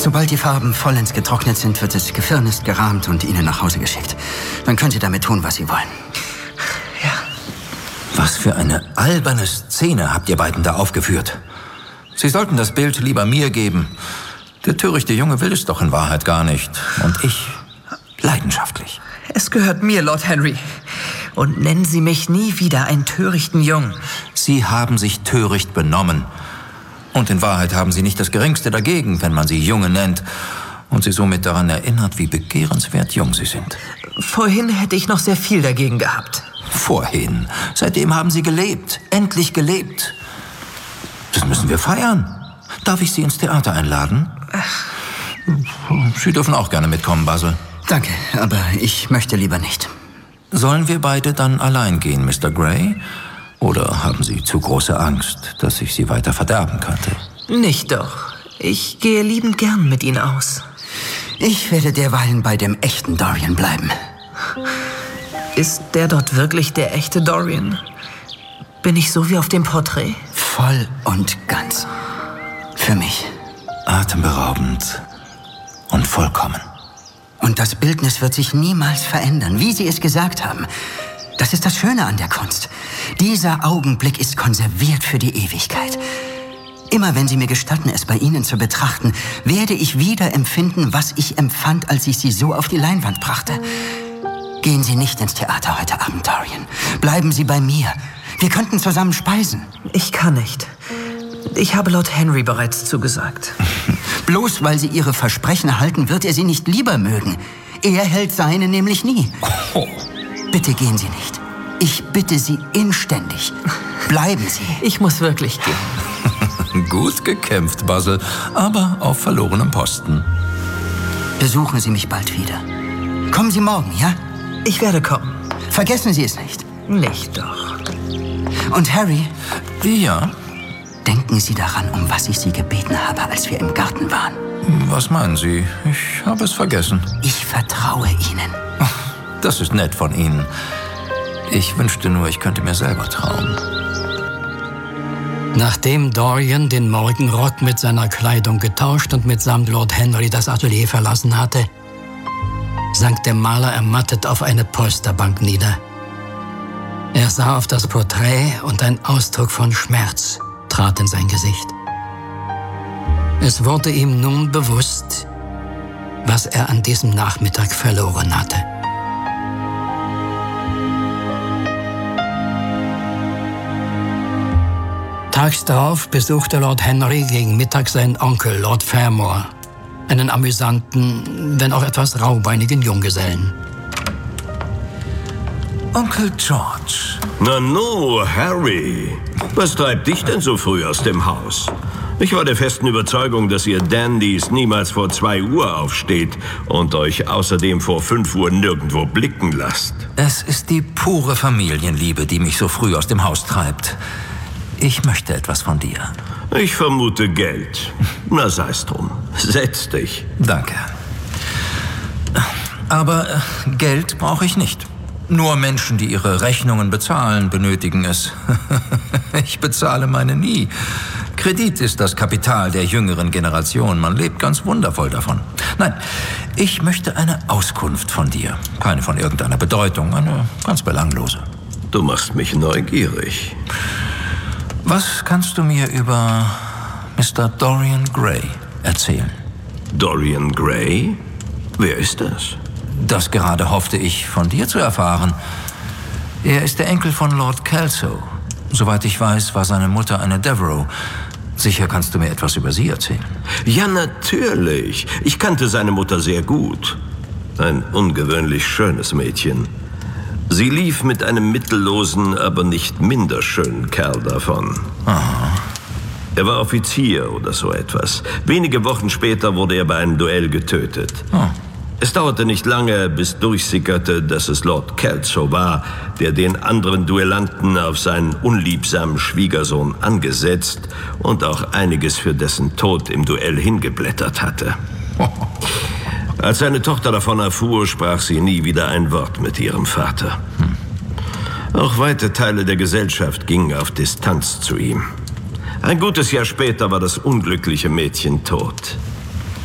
Sobald die Farben vollends getrocknet sind, wird es gefirnist, gerahmt und Ihnen nach Hause geschickt. Dann können Sie damit tun, was Sie wollen. Ja. Was für eine alberne Szene habt ihr beiden da aufgeführt. Sie sollten das Bild lieber mir geben. Der törichte Junge will es doch in Wahrheit gar nicht. Und ich leidenschaftlich. Es gehört mir, Lord Henry. Und nennen Sie mich nie wieder einen törichten Jungen. Sie haben sich töricht benommen. Und in Wahrheit haben Sie nicht das Geringste dagegen, wenn man Sie Junge nennt und Sie somit daran erinnert, wie begehrenswert jung Sie sind. Vorhin hätte ich noch sehr viel dagegen gehabt. Vorhin. Seitdem haben Sie gelebt. Endlich gelebt. Das müssen wir feiern. Darf ich Sie ins Theater einladen? Sie dürfen auch gerne mitkommen, Basil. Danke, aber ich möchte lieber nicht. Sollen wir beide dann allein gehen, Mr. Grey? Oder haben Sie zu große Angst, dass ich Sie weiter verderben könnte? Nicht doch. Ich gehe liebend gern mit Ihnen aus. Ich werde derweilen bei dem echten Dorian bleiben. Ist der dort wirklich der echte Dorian? Bin ich so wie auf dem Porträt? Voll und ganz. Für mich. Atemberaubend und vollkommen. Und das Bildnis wird sich niemals verändern, wie Sie es gesagt haben. Das ist das Schöne an der Kunst. Dieser Augenblick ist konserviert für die Ewigkeit. Immer wenn Sie mir gestatten, es bei Ihnen zu betrachten, werde ich wieder empfinden, was ich empfand, als ich Sie so auf die Leinwand brachte. Gehen Sie nicht ins Theater heute Abend, Dorian. Bleiben Sie bei mir. Wir könnten zusammen speisen. Ich kann nicht. Ich habe Lord Henry bereits zugesagt. Bloß weil Sie Ihre Versprechen halten, wird er Sie nicht lieber mögen. Er hält seine nämlich nie. Oh. Bitte gehen Sie nicht. Ich bitte Sie inständig. Bleiben Sie. Ich muss wirklich gehen. Gut gekämpft, Basil, aber auf verlorenem Posten. Besuchen Sie mich bald wieder. Kommen Sie morgen, ja? Ich werde kommen. Vergessen Sie es nicht. Nicht doch. Und Harry? Ja? Denken Sie daran, um was ich Sie gebeten habe, als wir im Garten waren. Was meinen Sie? Ich habe es vergessen. Ich vertraue Ihnen. Das ist nett von Ihnen. Ich wünschte nur, ich könnte mir selber trauen. Nachdem Dorian den Morgenrock mit seiner Kleidung getauscht und mitsamt Lord Henry das Atelier verlassen hatte, sank der Maler ermattet auf eine Polsterbank nieder. Er sah auf das Porträt und ein Ausdruck von Schmerz trat in sein Gesicht. Es wurde ihm nun bewusst, was er an diesem Nachmittag verloren hatte. Tags darauf besuchte Lord Henry gegen Mittag seinen Onkel, Lord Fermor, einen amüsanten, wenn auch etwas raubeinigen Junggesellen. Onkel George. Nanu, Harry. Was treibt dich denn so früh aus dem Haus? Ich war der festen Überzeugung, dass ihr Dandys niemals vor 2 Uhr aufsteht und euch außerdem vor 5 Uhr nirgendwo blicken lasst. Es ist die pure Familienliebe, die mich so früh aus dem Haus treibt. Ich möchte etwas von dir. Ich vermute Geld. Na, sei's drum. Setz dich. Danke. Aber Geld brauche ich nicht. Nur Menschen, die ihre Rechnungen bezahlen, benötigen es. Ich bezahle meine nie. Kredit ist das Kapital der jüngeren Generation. Man lebt ganz wundervoll davon. Nein, ich möchte eine Auskunft von dir. Keine von irgendeiner Bedeutung, eine ganz belanglose. Du machst mich neugierig. Was kannst du mir über Mr. Dorian Gray erzählen? Dorian Gray? Wer ist das? Das gerade hoffte ich von dir zu erfahren. Er ist der Enkel von Lord Kelso. Soweit ich weiß, war seine Mutter eine Devereux. Sicher kannst du mir etwas über sie erzählen. Ja, natürlich. Ich kannte seine Mutter sehr gut. Ein ungewöhnlich schönes Mädchen. Sie lief mit einem mittellosen, aber nicht minder schönen Kerl davon. Aha. Er war Offizier oder so etwas. Wenige Wochen später wurde er bei einem Duell getötet. Oh. Es dauerte nicht lange, bis durchsickerte, dass es Lord Kelso war, der den anderen Duellanten auf seinen unliebsamen Schwiegersohn angesetzt und auch einiges für dessen Tod im Duell hingeblättert hatte. Als seine Tochter davon erfuhr, sprach sie nie wieder ein Wort mit ihrem Vater. Auch weite Teile der Gesellschaft gingen auf Distanz zu ihm. Ein gutes Jahr später war das unglückliche Mädchen tot.